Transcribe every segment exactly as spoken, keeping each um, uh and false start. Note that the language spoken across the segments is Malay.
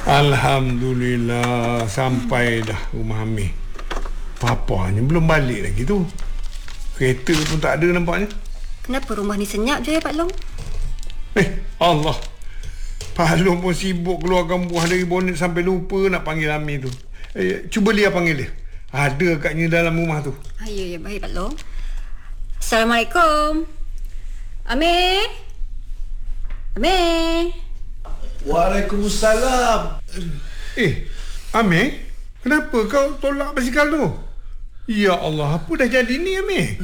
Alhamdulillah, sampai dah rumah Amir. Papanya belum balik lagi tu. Kereta pun tak ada nampaknya. Kenapa rumah ni senyap je ya Pak Long? Eh, Allah. Pak Long pun sibuk keluarkan buah dari bonet sampai lupa nak panggil Amir tu. Eh, cuba Lia panggil dia. Ada agaknya dalam rumah tu. Ah, ya, ya, baik Pak Long. Assalamualaikum. Amir? Amir? Waalaikumsalam. Eh, Amir? Kenapa kau tolak basikal tu? Ya Allah, apa dah jadi ni Amir?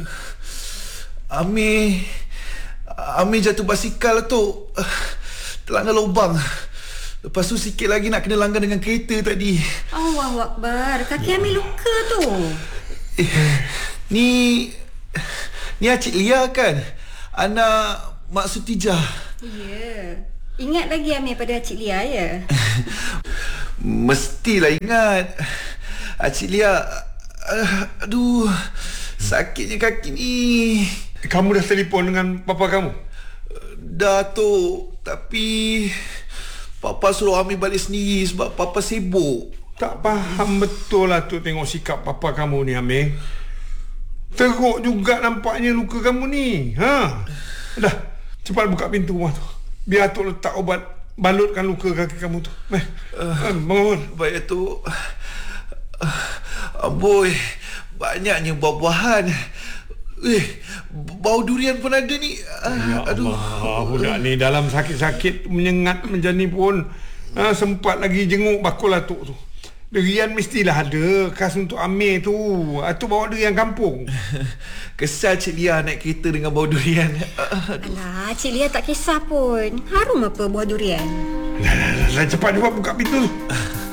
Amir Amir jatuh basikal tu, terlanggar lubang. Lepas tu sikit lagi nak kena langgar dengan kereta tadi. Allahu Akbar. Kaki Amir luka tu. Eh, ni Ni Acik Lia kan? Anak Mak Sutijah. Ya. Ingat lagi Amir pada Acik Lia ya? Mestilah ingat. Acik Lia, uh, aduh, sakitnya kaki ni. Kamu dah telefon dengan papa kamu? Dah tu, tapi Papa suruh Amir balik sendiri sebab Papa sibuk. Tak faham betul lah tu tengok sikap papa kamu ni Amir. Teruk juga nampaknya luka kamu ni. Ha? Dah, cepat buka pintu rumah tu. Biar Atuk letak obat balutkan luka kaki kamu tu. Eh, uh, bangun. Baik tu. Uh, Amboi, banyaknya buah-buahan. Eh, bau durian pun ada ni. Uh, ya aduh. Allah, budak ni dalam sakit-sakit menyengat macam ni pun ha, sempat lagi jenguk bakul Atuk tu. Durian mestilah ada, khas untuk Amir tu. Atuk bawa durian kampung. Kesal Cik Lia naik kereta dengan bau durian. Alah, Cik Lia tak kisah pun. Harum apa buah durian? Dah, dah, dah, dah cepat cepat buka pintu tu.